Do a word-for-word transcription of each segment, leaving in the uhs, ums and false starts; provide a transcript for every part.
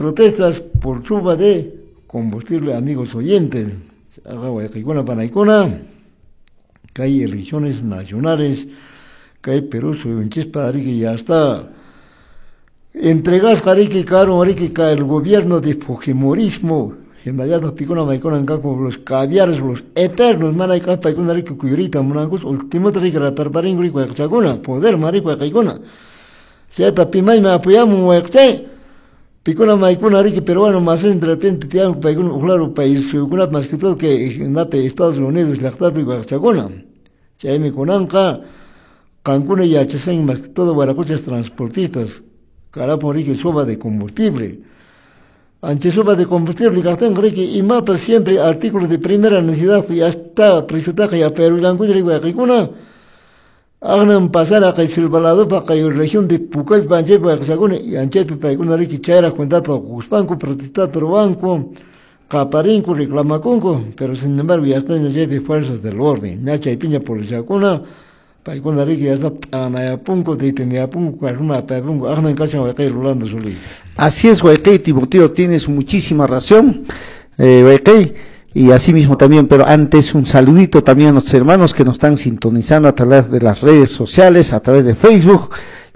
protestas por suba de combustible, amigos oyentes. Que hay elecciones nacionales, que hay Perú, y ya está. Entregas que caro, que el gobierno de Fujimorismo, los caviares, los eternos, manaikas, paikuna rico cuyurita, monangus, último rico ratarbaring rico chaguna, poder marico caicuna. Si esta pimay me apoyamos, hueque, picuna maicuna rico peruano, más entre repente pian paikuna, claro, país, una más que todo que nape Estados Unidos, la rico chaguna. Si hay mi conanca, Cancún y Achesen, más que todo, guaracuchas transportistas. Carapo rique suba de combustible. Ante suba de combustible, gastan rique y mapa siempre artículos de primera necesidad y hasta presutaje ya Perú y Languilla y Guayacuna. Hagan pasar a Caisilbalado para que la región de Pucay, Banche, Guayacuna y Anchepe, Paicuna rique chaira, cuentado Guspanco, protestado Banco, Caparinco, Reclamacunco, pero sin embargo ya están en el fuerzas del orden. Nacha y Piña por Chacuna. Paicuna rique ya está Anayapunco, de Teniapunco, Caruna, Papunco, Agnan Cacha, Guayacay, Rolando Solís. Así es, Guayacay, Timoteo, tienes muchísima razón, eh, Guayacay, y así mismo también, pero antes un saludito también a nuestros hermanos que nos están sintonizando a través de las redes sociales, a través de Facebook.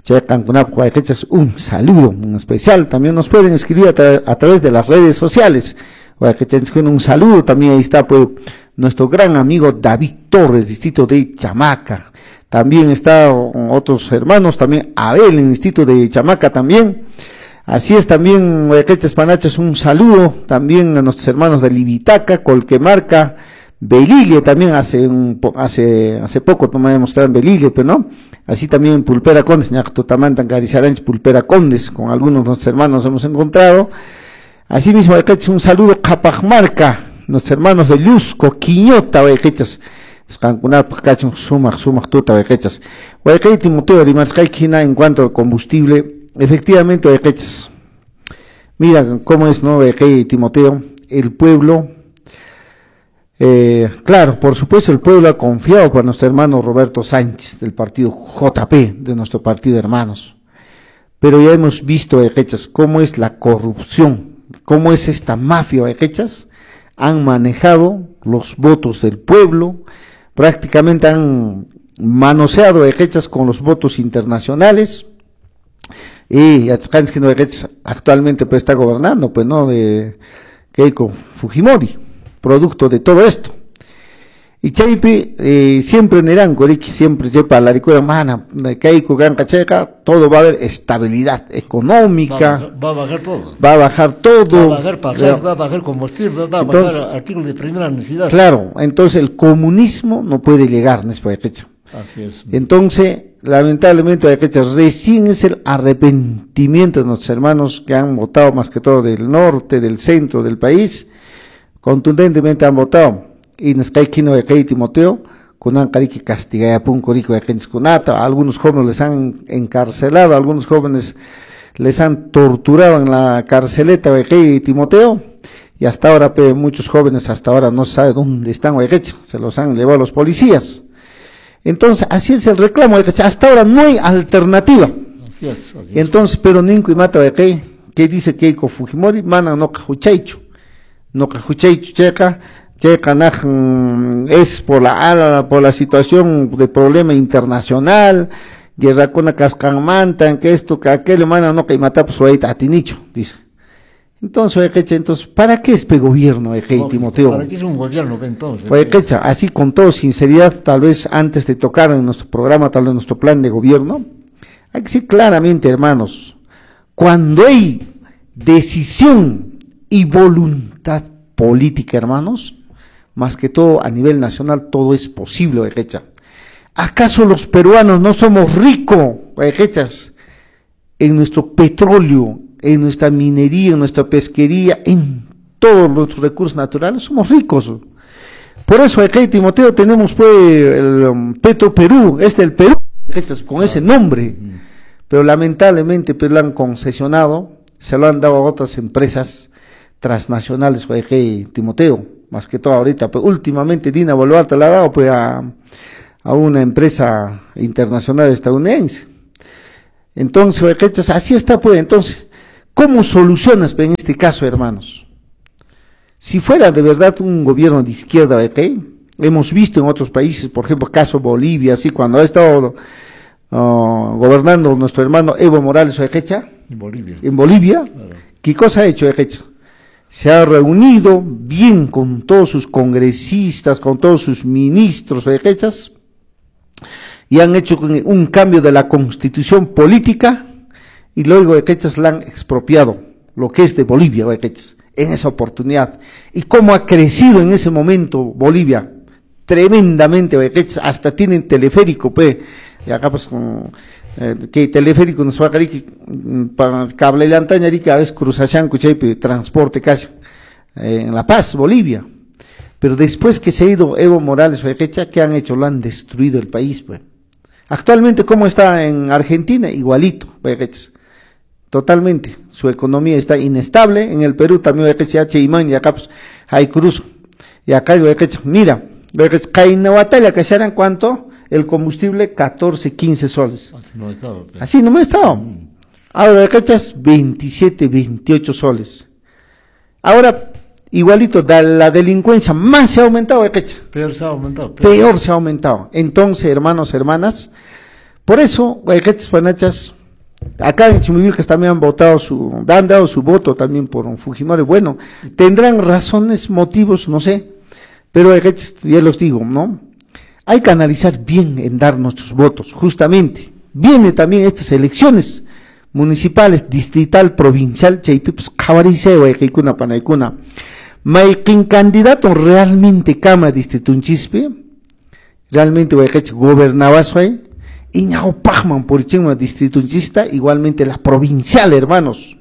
Un saludo un especial, también nos pueden escribir a, tra a través de las redes sociales. Un saludo también, ahí está pues nuestro gran amigo David Torres, distrito de Chamaca. También está otros hermanos, también Abel, en el distrito de Chamaca también. Así es también, Guayaquechas Panachos, un saludo también a nuestros hermanos de Libitaca, Colquemarca, Belile, también hace un, hace hace poco no me había mostrado en Belile, pero no. Así también Pulpera Condes, Ñactotamantan, Carizaranch, Pulpera Condes, con algunos de nuestros hermanos hemos encontrado. Así mismo, Guayaquechas, un saludo a Capajmarca, nuestros hermanos de Luzco, Quiñota, Guayaquechas. Guayacay, Timoteo, en cuanto al combustible, efectivamente, Guayacaychas, mira cómo es, ¿no, Guayacay, Timoteo? El pueblo, eh, claro, por supuesto, el pueblo ha confiado por nuestro hermano Roberto Sánchez, del partido J P, de nuestro partido hermanos, pero ya hemos visto, Guayacaychas, cómo es la corrupción, cómo es esta mafia, Guayacaychas, han manejado los votos del pueblo, prácticamente han manoseado Guayacaychas con los votos internacionales, y actualmente pues está gobernando, pues no, de Keiko Fujimori, producto de todo esto. Y Chaipe, eh, siempre en Irán, siempre lleva la ricuera mana, Keiko, Gran Cacheca, todo va a haber estabilidad económica. Va, va a bajar todo. Va a bajar todo. Va a bajar pasaje, va a bajar combustible, va a entonces, bajar artículos de primera necesidad. Claro, entonces el comunismo no puede llegar en este país. Así es. Entonces, lamentablemente, recién es el arrepentimiento de nuestros hermanos que han votado más que todo del norte, del centro del país, contundentemente han votado. Y nos cae Kino de Kei Timoteo, con un carique castigaya punco rico de Kenskunata, algunos jóvenes les han encarcelado, algunos jóvenes les han torturado en la carceleta de Kei Timoteo, y hasta ahora, pe, muchos jóvenes hasta ahora no saben dónde están, se los han llevado los policías. Entonces, así es el reclamo, hasta ahora no hay alternativa. Así es, así es. Entonces, pero Ninko y Mata de Kei, que dice Keiko Fujimori, mana no cajuchaichu, no cajuchaichu checa, checa es por la por la situación de problema internacional, guerra con la cascamantan, que esto, que aquello, mana no que mata pues ahí atinicho, dice. Entonces, entonces, ¿para qué este gobierno, Ejei, no, Timoteo? ¿Para qué es un gobierno entonces? Oye, así con toda sinceridad, tal vez antes de tocar en nuestro programa, tal vez nuestro plan de gobierno, hay que decir claramente, hermanos, cuando hay decisión y voluntad política, hermanos, más que todo a nivel nacional, todo es posible, Oyequecha. ¿Acaso los peruanos no somos ricos, Oyequechas, en nuestro petróleo, en nuestra minería, en nuestra pesquería, en todos nuestros recursos naturales? Somos ricos. Por eso aquí, Timoteo, tenemos pues el um, Petro Perú, es del Perú, con ese nombre, pero lamentablemente pues lo han concesionado, se lo han dado a otras empresas transnacionales, aquí, Timoteo, más que todo ahorita, pues últimamente Dina Boluarte la ha dado pues a, a una empresa internacional estadounidense. Entonces, así está pues, entonces, ¿Cómo solucionas en este caso, hermanos? Si fuera de verdad un gobierno de izquierda, ¿ok? Hemos visto en otros países, por ejemplo, caso Bolivia, así cuando ha estado uh, gobernando nuestro hermano Evo Morales Oequecha, En Bolivia. en Bolivia, Claro. ¿qué cosa ha hecho Oequecha? Se ha reunido bien con todos sus congresistas, con todos sus ministros Oequechas, y han hecho un cambio de la constitución política, y luego Oequechas la han expropiado, lo que es de Bolivia, Oequechas, en esa oportunidad. Y cómo ha crecido en ese momento Bolivia, tremendamente, Oequechas, hasta tienen teleférico, pues, y acá pues, con, eh, que teleférico nos va a querer que, para cable la antaña, que a veces cruzachan, transporte casi, eh, en La Paz, Bolivia. Pero después que se ha ido Evo Morales, Oequecha, ¿qué han hecho? Lo han destruido el país, pues. Actualmente, ¿cómo está en Argentina? Igualito, Oequechas. Totalmente, su economía está inestable. En el Perú también H Imán y acá pues hay cruz. Y acá mira, en batalla que serán cuánto, el combustible catorce, quince soles. Así no estaba. Pero. Así no me ha estado. Ahora cachas veintisiete, veintiocho soles. Ahora igualito da la delincuencia más se ha aumentado, ¿cachas? Peor se ha aumentado. Peor. Peor se ha aumentado. Entonces, hermanos, hermanas, por eso, ¿cachas, panachas? Acá en Chimivilcas también han votado su, han dado su voto también por un Fujimori. Bueno, tendrán razones, motivos, no sé, pero ya los digo, ¿no? Hay que analizar bien en dar nuestros votos, justamente. Vienen también estas elecciones municipales, distrital, provincial, chaypips, cabariseo, equicuna, panaicuna. Maikin candidato realmente Cámara Distrito un Chispe, realmente gobernaba su ahí. Y Ñao Pajman por Chingma Distrito Unchista, igualmente la provincial, hermanos.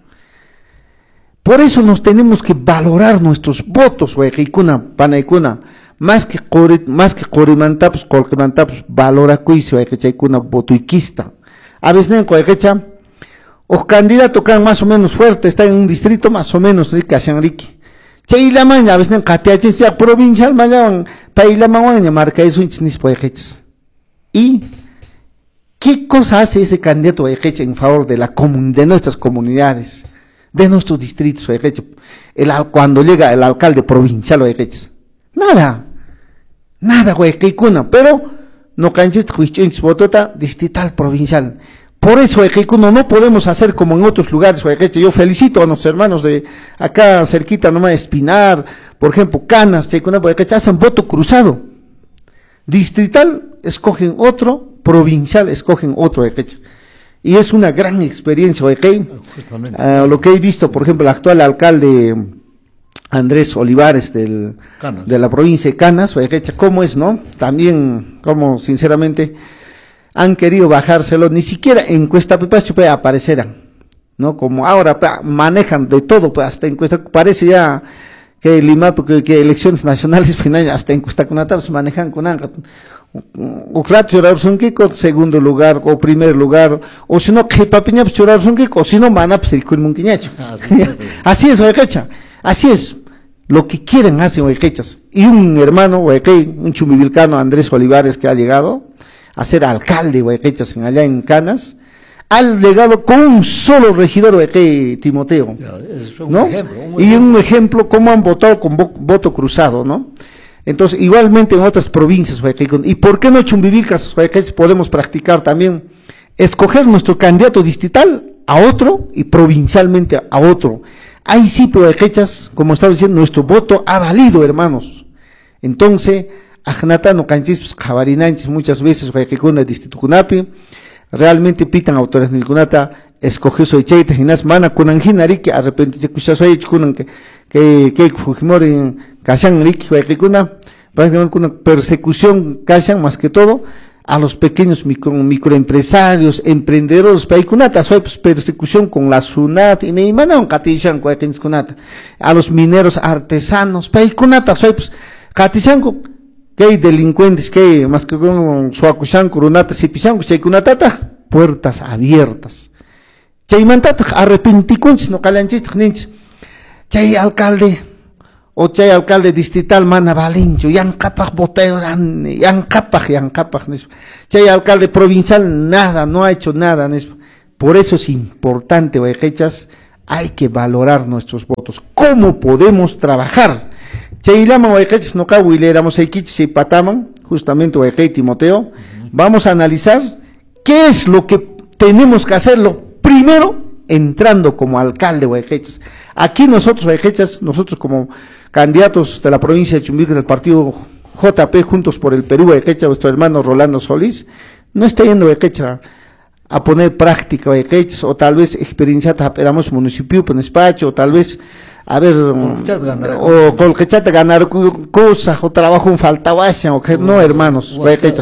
Por eso nos tenemos que valorar nuestros votos, huequicuna, panaicuna, más que más que corimantapos, colquimantapos, valora cuiso, huequechaicuna, votuiquista. A veces en huequecha, o candidato que más o menos fuerte, está en un distrito más o menos, rica, riqui. Chaylaman, a veces en Catiachín, sea provincial, mañana, Pailaman, marca eso, inchinis, huequechas. Y ¿qué cosa hace ese candidato Oequecha en favor de la de nuestras comunidades, de nuestros distritos Oequecha? El, cuando llega el alcalde provincial Oequecha, nada, nada Oequeicuna, pero no canches juicio botota distrital provincial. Por eso Oequeicuna no podemos hacer como en otros lugares Oequecha. Yo felicito a nuestros hermanos de acá cerquita nomás Espinar, por ejemplo Canas, Oequeicuna, Oequecha, hacen voto cruzado. Distrital escogen otro, provincial escogen otro Oequecha. Y es una gran experiencia, ¿ok? Uh, lo que he visto, por ejemplo, el actual alcalde Andrés Olivares del, de la provincia de Canas, Oequecha, ¿cómo es, no? También, como sinceramente han querido bajárselo, ni siquiera encuesta Pepacho puede aparecerán, ¿no? Como ahora pa, manejan de todo, pues hasta encuesta, parece ya que Lima, porque que elecciones nacionales, hasta encuesta con se manejan con o claro, segundo lugar, o primer lugar, o si no, que papiña, o si no, mana, pues el culmunquiñacho. Así es, Oequecha, así es, lo que quieren hacen Oequechas. Y un hermano, Oequey, un chumivilcano, Andrés Olivares, que ha llegado a ser alcalde, Oequechas, allá en Canas, ha llegado con un solo regidor, Oequey, Timoteo, Ya, es un ¿no? ejemplo, un y ejemplo. un ejemplo, cómo han votado con vo voto cruzado, ¿no? Entonces, igualmente en otras provincias, ¿y por qué no Chumbivilcas, podemos practicar también, escoger nuestro candidato distrital a otro y provincialmente a otro? Ahí sí, pero Oequechas, como estaba diciendo, nuestro voto ha valido, hermanos. Entonces, Ajnatano Canchis, Jabarinanchis, muchas veces, Oequecuna, Distrito Cunapi, realmente pitan autores Nilcunata, escogió su echeita, Ginas, Mana, Kunanjinari, que arrepentirse, Cuchasoy, Kunan, que, que, que, Fujimori, Kashan, Riki, Oequecuna, prácticamente una persecución, Kashan, más que todo, a los pequeños micro, microempresarios, emprendedores, Paicunata, soy pues, persecución con la SUNAT, y me mandaron Katishan, Kunata, a los mineros artesanos, Paicunata, soy pues, Katishan, que hay delincuentes, que hay, más que con Suakushan, Kurunata, Sipishan, Chaikunatata, puertas abiertas. Chaimantata, arrepenticunchis, no calanchis, ninchis, Chay alcalde, o chay alcalde distrital mana valincho, yan capaj boteran, yan capaj, yan capaj, chay alcalde provincial nada, no ha hecho nada, por eso es importante, Oequechas, hay que valorar nuestros votos. ¿Cómo podemos trabajar? Cheilama Huayquechas no cahuileramos Eikichi Pataman, justamente Huayquey Timoteo. Vamos a analizar qué es lo que tenemos que hacerlo primero entrando como alcalde Huayquechas. Aquí nosotros Huayquechas, nosotros como candidatos de la provincia de Chumbique del partido J P Juntos por el Perú Huayquecha, nuestro hermano Rolando Solís, no está yendo Huayquecha a poner práctica Huayquechas, o tal vez experiencia tapéramos municipio en espacio, o tal vez a ver, o colquechata ganar cosas, o trabajo en faltaba, o que no, hermanos,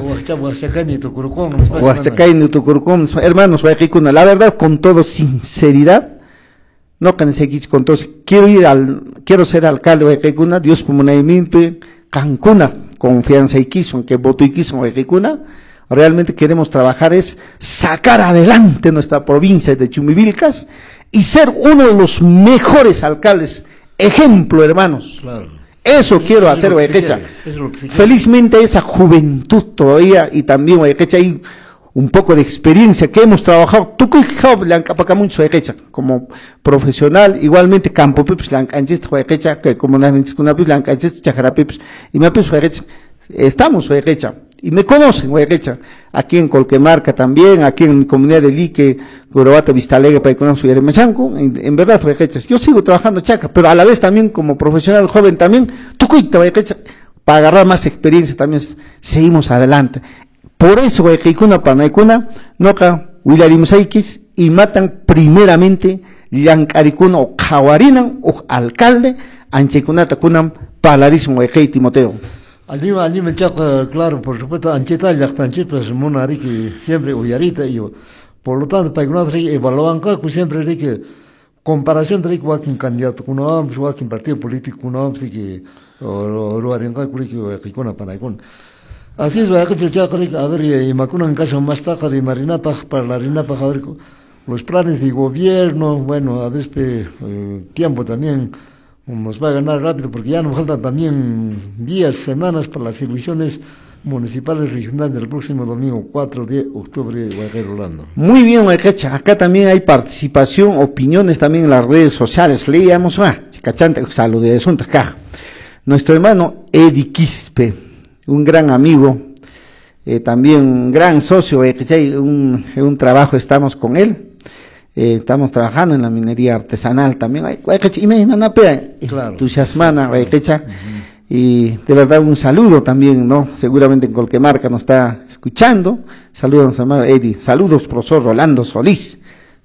hermanos, la verdad, con toda sinceridad, no can seguir con todos, quiero ir al, quiero ser alcalde de Dios como naimimpe, cancuna, confianza y quiso, que voto y quiso de realmente queremos trabajar es sacar adelante nuestra provincia de Chumivilcas y ser uno de los mejores alcaldes, ejemplo, hermanos. Claro. Eso es, quiero es hacer, Huayquecha. Felizmente esa juventud todavía, y también Huayquecha hay un poco de experiencia que hemos trabajado, tú Huayquecha, como profesional, igualmente Campo Pips, Huayquecha, que como y me estamos Huayquecha. Y me conocen, Huayquecha, aquí en Colquemarca también, aquí en mi comunidad de Lique, Gorobata, Vistalegre, para conocer Yeremechanco, en, en verdad, Huayquecha, yo sigo trabajando chacra, pero a la vez también como profesional joven también, tucuita, Huayquecha, para agarrar más experiencia también, seguimos adelante. Por eso, Huayquicuna, Panaicuna, Noca, Huilarimsaikis, y matan primeramente, Llancaricuna, o Jawarinan, o alcalde, Anchecunata, Kunam, Palarismo, Huayquey, Timoteo. Allí, allí me chaca, claro, por supuesto, ancheta, yachtanchit, pues, monari que siempre uyarita, y por lo tanto, para que no se evalúan, que siempre hay que, comparación entre cualquier candidato, con un cualquier partido político, con un que, o lo harían que, que con para con. Así es, a ver, y Macuna en caso más taja de Marinapa, para la Rinapa, a ver, los planes de gobierno, bueno, a veces, eh, tiempo también. Nos va a ganar rápido porque ya nos faltan también días, semanas para las elecciones municipales regionales del próximo domingo cuatro de octubre, Huayquey Rolando. Muy bien, Huayquecha, acá también hay participación, opiniones también en las redes sociales. Leíamos, ah, chicachante, salud de asuntos, caja. Nuestro hermano Edi Quispe, un gran amigo, eh, también un gran socio, Huayquecha, un, un trabajo estamos con él. Eh, estamos trabajando en la minería artesanal también, y me entusiasmana, y de verdad un saludo también, ¿no? Seguramente en Colquemarca nos está escuchando. Saludos a nuestro hermano Eddie, saludos profesor Rolando Solís,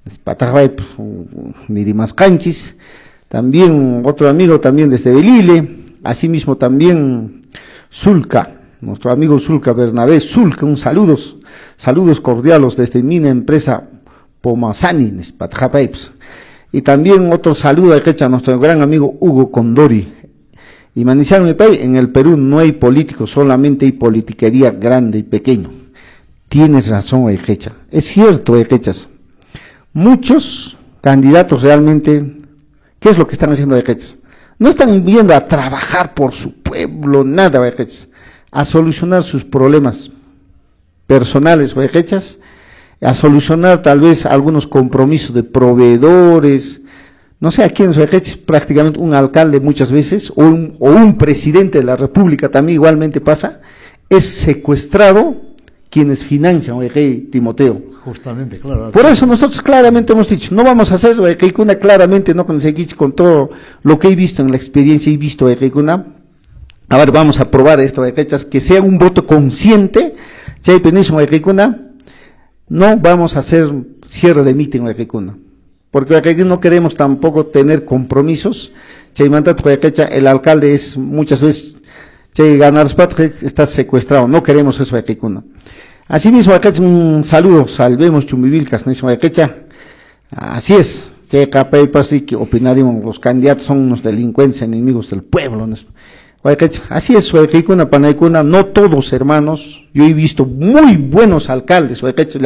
Nirimas Canchis, también otro amigo también desde Belile, asimismo también Zulca, nuestro amigo Zulca Bernabé Zulca, un saludos, saludos cordiales desde Mina Empresa Pomazani, y también otro saludo a nuestro gran amigo Hugo Condori. Y Manizano, mi país, en el Perú no hay políticos, solamente hay politiquería grande y pequeño. Tienes razón, Ejecha. Es cierto, Ejechas. Muchos candidatos realmente, ¿qué es lo que están haciendo Ejechas? No están viendo a trabajar por su pueblo, nada, Ejechas, a solucionar sus problemas personales, Ejechas, a solucionar tal vez algunos compromisos de proveedores, no sé, aquí en Huayquecha prácticamente un alcalde muchas veces, o un, o un presidente de la República también igualmente pasa, es secuestrado quienes financian Huayquey, Timoteo. Justamente, claro. Por eso nosotros claramente hemos dicho, no vamos a hacer Huayqueycuna, claramente no conseguimos con todo lo que he visto en la experiencia, he visto Huayqueycuna. A ver, vamos a probar esto, Huayquechas, que sea un voto consciente, si hay penismo Huayqueycuna. No vamos a hacer cierre de mitin Huayqueycuna, porque aquí no queremos tampoco tener compromisos. El alcalde es muchas veces ganar está secuestrado, no queremos eso Huayqueycuna. Asimismo, acá es un saludo, salvemos Chumivilcas, Huayquecha. Así es, que opinaríamos, los candidatos son unos delincuentes, enemigos del pueblo. Así es, Huayqueycuna, Panaicuna, no todos hermanos, yo he visto muy buenos alcaldes,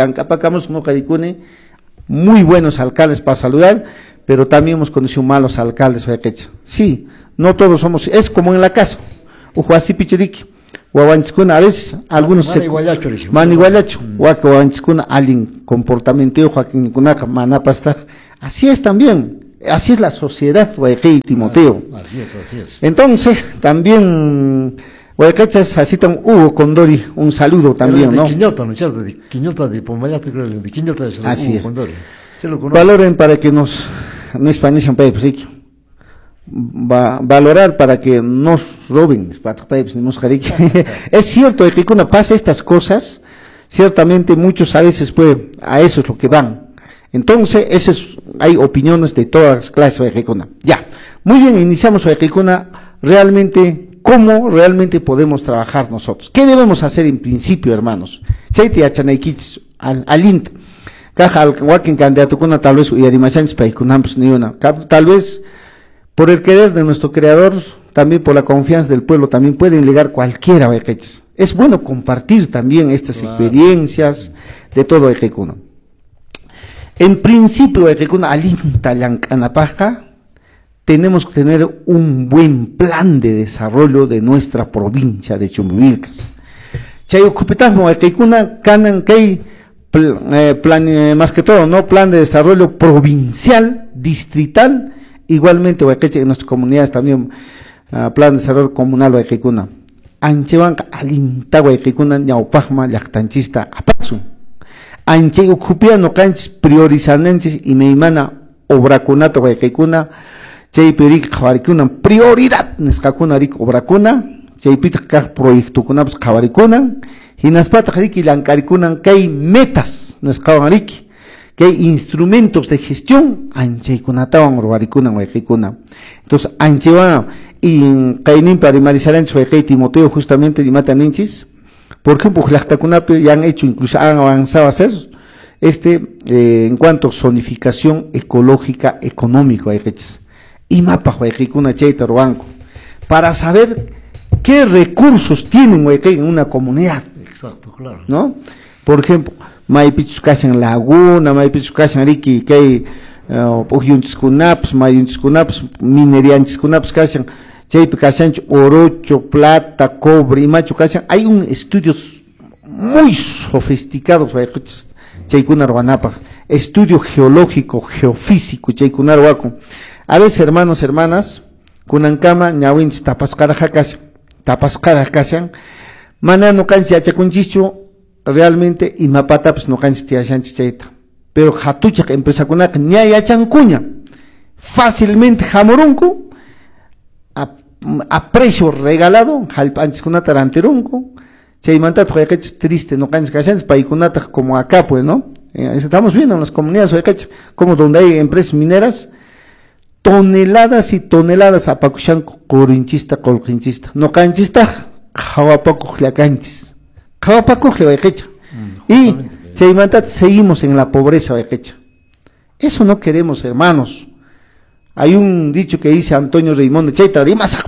muy buenos alcaldes para saludar, pero también hemos conocido malos alcaldes, Huayquecha. Sí, no todos somos, es como en la casa, Ujuasi Pichiriqui, Huawanchikuna, a veces algunos se manigualacho, Huawanchikuna, alguien comportamiento, Joaquín Kunaca, Manapasta, así es también. Así es la sociedad, Guayquey, Timoteo. Ah, así es, así es. Entonces, también, Guaycachas, así tan Hugo Condori, un saludo también, de ¿no? Quiñota, ¿no es cierto? De Quiñota, de Pomayate, creo, de Quiñota es el Así Hugo es. Condori. Se lo conozco. Valoren para que nos, en español, pues sí, va, valorar para que nos roben, es cierto, que cuando pasa estas cosas, ciertamente muchos a veces pues, a eso es lo que van. Entonces, eso es, hay opiniones de todas las clases de Ejecuna. Ya, muy bien, iniciamos Ejecuna, realmente, ¿cómo realmente podemos trabajar nosotros? ¿Qué debemos hacer en principio, hermanos? Seite achanaikichis, al alint, caja al wakin candidato kuna tal vez uyarimachanchis paikunamps ni una, tal vez por el querer de nuestro creador, también por la confianza del pueblo, también pueden llegar cualquiera, Ejecuna. Es bueno compartir también estas claro. experiencias de todo Ejecuna. En principio, Ejecuna alinta llancanapaja, tenemos que tener un buen plan de desarrollo de nuestra provincia de Chumbivilcas. Chay ocupitasmo Ejecuna canan que plan, eh, más que todo, ¿no? Plan de desarrollo provincial, distrital, igualmente en nuestras comunidades también, uh, plan de desarrollo comunal Ejecuna. Anchewan alinta Ejecuna ñaupajma llactanchista apasu. Anche ocupiano canchis priorizanenchis y meimana obracunato Ejecuna, chay perik javaricuna prioridad nescacuna ric obracuna, chay pitak proyecto kunaps javaricuna, y naspata riki lancaricuna que metas nescavanriki, que hay instrumentos de gestión, anche kunatawan robaricuna Ejecuna. Entonces, anche va y cainin para marizar en su Ejecuna Timoteo justamente limata ninchis. Por ejemplo, Tlactacunape ya han hecho, incluso han avanzado a hacer este eh, en cuanto a zonificación ecológica económica, y mapa Ejecuna Cheita Robanco, para saber qué recursos tienen en una comunidad. Exacto, claro. ¿No? Por ejemplo, Maipichucasan Laguna, Maipichucasan Riki, que hay Pujunchkunaps, Mayunchkunaps, Minerianchkunaps, Casan. Orocho, plata, cobre y macho, hay un estudios muy sofisticados, estudio geológico, geofísico, a veces hermanos, hermanas, kunankama, ñawinchis tapascara jacas, tapascara casan, mana no cansi achacunchicho, realmente, y mapataps no cansi tiachanchi chaita, pero jatucha que empresa kunak, ña achancuña, fácilmente jamorunco, a, a precio regalado, antes con una taranterunco, se imanta triste, no cansas cansas, paikunata como acá, pues, ¿no? Eh, estamos viendo en las comunidades, como donde hay empresas mineras, toneladas y toneladas a pacuchan corinchista, colquinchista, no canchista, jawapaco canchis, jawapaco levequecha, y se imanta seguimos en la pobreza, vequecha. Eso no queremos, hermanos. Hay un dicho que dice Antonio Raimundo Cheita,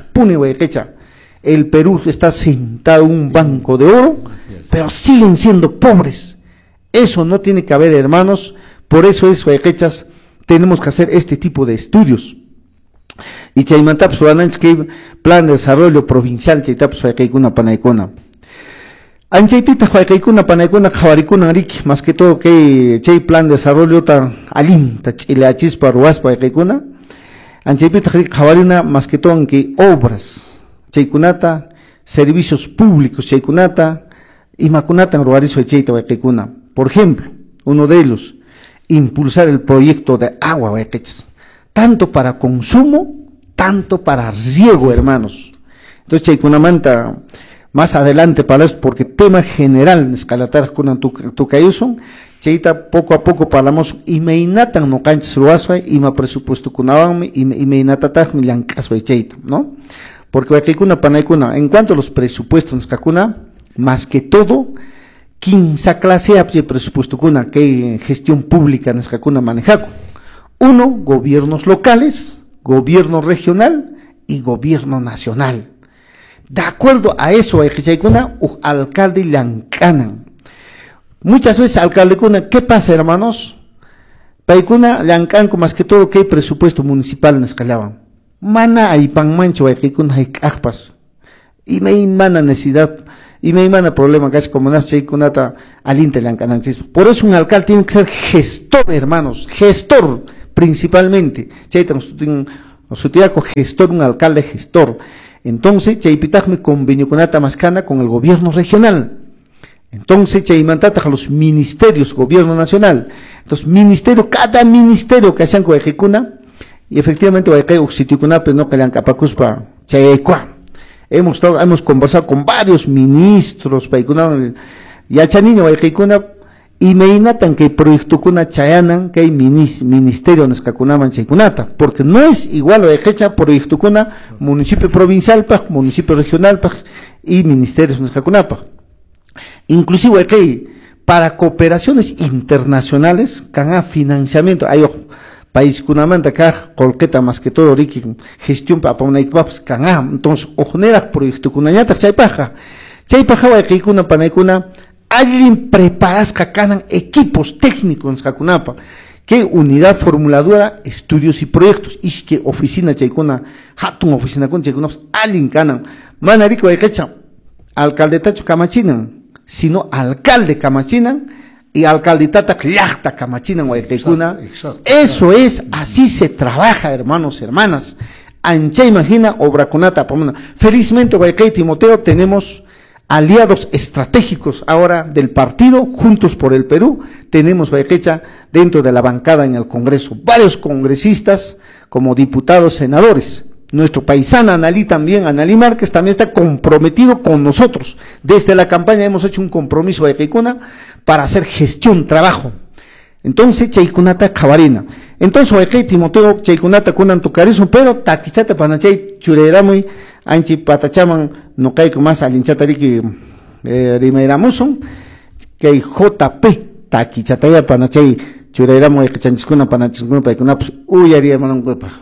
el Perú está sentado en un banco de oro, pero siguen siendo pobres. Eso no tiene que haber, hermanos, por eso es, Huayquechas, tenemos que hacer este tipo de estudios. Y Chaimantap que plan de desarrollo provincial, Chaitap Huayqueicuna Panaicuna. Anchaipita Huayqueicuna Panaicuna Javaricuna Arik, más que todo que Chay plan de desarrollo tan alinta, Chileachispa, Ruaspa, Huayqueicuna. Anchepita javarina más que todo en que obras, chaykunata, servicios públicos, chaykunata, y macunata en Ruarizo de Cheita, Huayquecuna. Por ejemplo, uno de ellos, impulsar el proyecto de agua, Huayquechas, tanto para consumo, tanto para riego, hermanos. Entonces, chaykunamanta, más adelante para eso, porque tema general, escalatar con tu cayuso, Cheita poco a poco paramos y me inatan no canchas ruaswa y me presupuesto kunawami y me inatataj mi lancaswa cheita, ¿no? Porque aquí kuna panaikuna, en cuanto a los presupuestos en kakuna, más que todo, quince clase de presupuesto kuna que gestión pública en kakuna manejaco. Uno, gobiernos locales, gobierno regional y gobierno nacional. De acuerdo a eso, hay que kuna alcalde lancanan. Muchas veces, alcalde kuna, ¿qué pasa, hermanos? Paikuna, lancanco, más que todo, que hay presupuesto municipal en escalaban. Mana hay pan mancho, hay que kuna, hay cajpas. Y me imana necesidad, y me imana problema, casi como una kunata alinte lancanancismo. Por eso un alcalde tiene que ser gestor, hermanos, gestor, principalmente, chayta sutiaco gestor, un alcalde gestor. Entonces, chaypitajme convenio con Ata Mascana con el gobierno regional. Entonces, chaymantata a los ministerios, gobierno nacional. Entonces, ministerio, cada ministerio que hacen con ejecuna, y efectivamente, hay oxiticuná, pero no que le han capacuspa, chayecua. Hemos estado, hemos conversado con varios ministros, y a chanino, ejecuna, y me inatan que proyecto kuna chayanan, que hay ministerio en escacunaman chaycunata, porque no es igual o ejecha proyecto kuna municipio provincial, pa, municipio regional, pa, y ministerios en escacunapa. Inclusive aquí, para cooperaciones internacionales, can financiamiento, hay país kunamanta acá, colqueta más que todo, riqui, gestión para poner can entonces, ojonera proyecto kunañata, chaypaja, chaypaja, hay que kuna panaikuna, alguien preparas cacanan equipos técnicos en Jacunapa, que unidad formuladora, estudios y proyectos, y que oficina chaykuna, hatun oficina con chaykuna, alguien canan, manarico de quecha, alcalde tacho camachinan, sino alcalde camachinan, y alcalditata cllachta camachinan guaycaicuna. Eso es, así se trabaja, hermanos, hermanas. Ancha imagina, obra conata, felizmente Guaycay Timoteo tenemos aliados estratégicos ahora del partido, Juntos por el Perú, tenemos Guayquecha dentro de la bancada en el Congreso, varios congresistas como diputados, senadores. Nuestro paisana Analí también, Analí Márquez también está comprometido con nosotros. Desde la campaña hemos hecho un compromiso de Guaycaicuna para hacer gestión, trabajo. Entonces, Chaycunata Cabarina. Entonces, Guaycay Timoteo, Chaycunata Kunan Tucarizo, pero Taquichata Panachay, Chureramuy, Anchi Patachaman, no caigo más al hinchatariki Rimeiramuson, que J P, Taquichataya Panachay, Chureramuy, Chanchiscuna Panachiscuna, Paicunaps, Uyaría Mananguepa.